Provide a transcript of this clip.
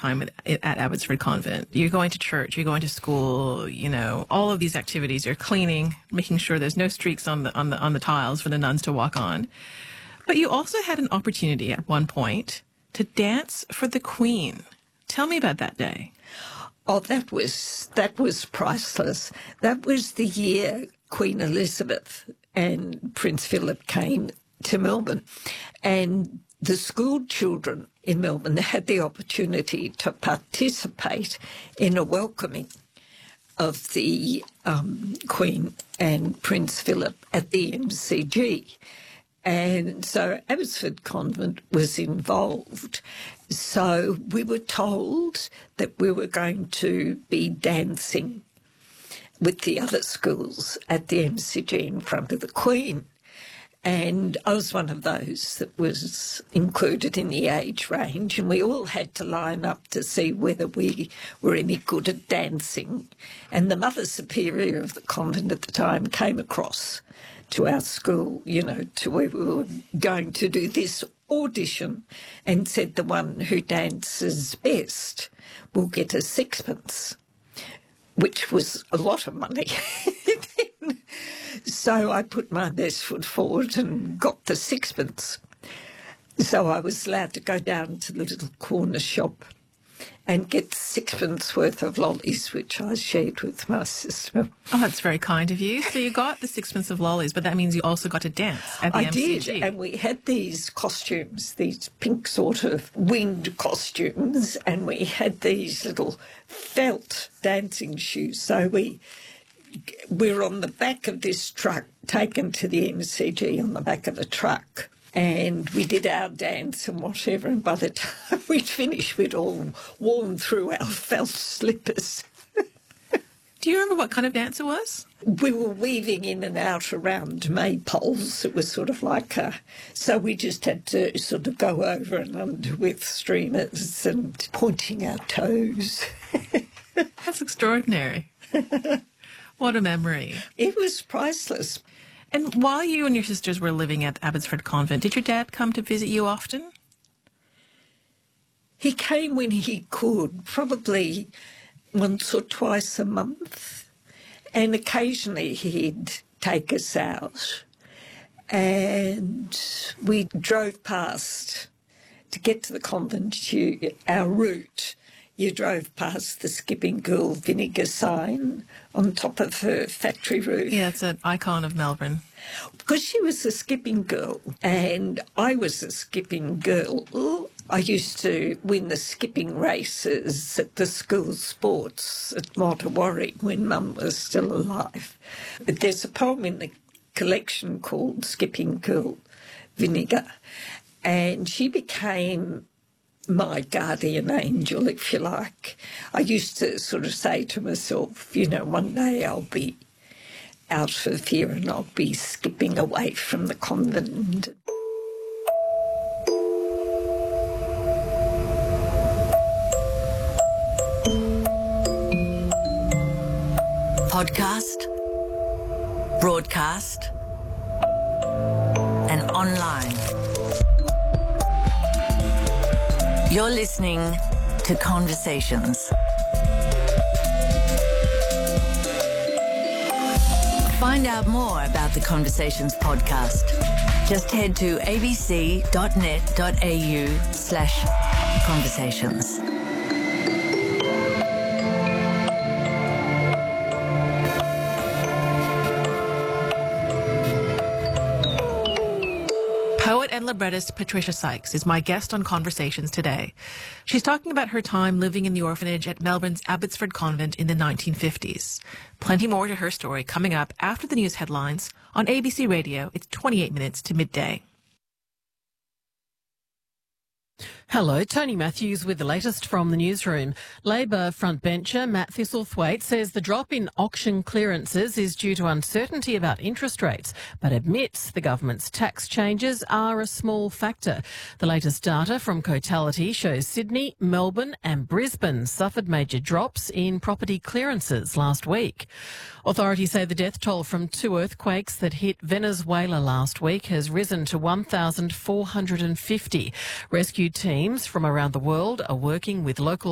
time at Abbotsford Convent. You're going to church, you're going to school, all of these activities. You're cleaning, making sure there's no streaks on the tiles for the nuns to walk on. But you also had an opportunity at one point to dance for the Queen. Tell me about that day. Oh, that was priceless. That was the year Queen Elizabeth and Prince Philip came to Melbourne, and the school children in Melbourne had the opportunity to participate in a welcoming of the Queen and Prince Philip at the MCG. And so Abbotsford Convent was involved. So we were told that we were going to be dancing with the other schools at the MCG in front of the Queen. And I was one of those that was included in the age range, and we all had to line up to see whether we were any good at dancing. And the Mother Superior of the convent at the time came across to our school, to where we were going to do this audition, and said the one who dances best will get a sixpence, which was a lot of money. So I put my best foot forward and got the sixpence. So I was allowed to go down to the little corner shop and get sixpence worth of lollies, which I shared with my sister. Oh, that's very kind of you. So you got the sixpence of lollies, but that means you also got to dance at the MCG. I did, and we had these costumes, these pink sort of winged costumes, and we had these little felt dancing shoes. So we were on the back of this truck, taken to the MCG on the back of a truck. And we did our dance and whatever, and by the time we'd finished, we'd all worn through our felt slippers. Do you remember what kind of dance it was? We were weaving in and out around maypoles. It was sort of like so we just had to sort of go over and under with streamers and pointing our toes. That's extraordinary. What a memory. It was priceless. And while you and your sisters were living at Abbotsford Convent, did your dad come to visit you often? He came when he could, probably once or twice a month. And occasionally he'd take us out. And we drove past to get to the convent, our route. You drove past the Skipping Girl vinegar sign on top of her factory roof. Yeah, it's an icon of Melbourne. Because she was a skipping girl and I was a skipping girl, I used to win the skipping races at the school sports at Mottawarri when Mum was still alive. But there's a poem in the collection called Skipping Girl Vinegar, and she became my guardian angel, if you like. I used to sort of say to myself, one day I'll be out of here and I'll be skipping away from the convent. Podcast, broadcast, and online. You're listening to Conversations. Find out more about the Conversations podcast. Just head to abc.net.au/conversations. Poet and librettist Patricia Sykes is my guest on Conversations today. She's talking about her time living in the orphanage at Melbourne's Abbotsford Convent in the 1950s. Plenty more to her story coming up after the news headlines on ABC Radio. It's 28 minutes to midday. Hello, Tony Matthews with the latest from the newsroom. Labor frontbencher Matt Thistlethwaite says the drop in auction clearances is due to uncertainty about interest rates, but admits the government's tax changes are a small factor. The latest data from Cotality shows Sydney, Melbourne and Brisbane suffered major drops in property clearances last week. Authorities say the death toll from two earthquakes that hit Venezuela last week has risen to 1,450. Rescue teams from around the world are working with local